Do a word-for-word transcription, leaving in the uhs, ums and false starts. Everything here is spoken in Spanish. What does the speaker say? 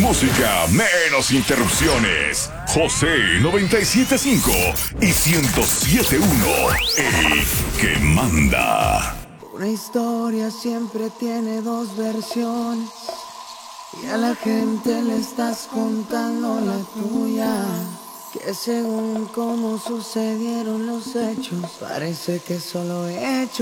música, menos interrupciones. José noventa y siete punto cinco y ciento siete punto uno, el que manda. Una historia siempre tiene dos versiones y a la gente le estás contando la tuya. Que según cómo sucedieron los hechos, parece que solo he hecho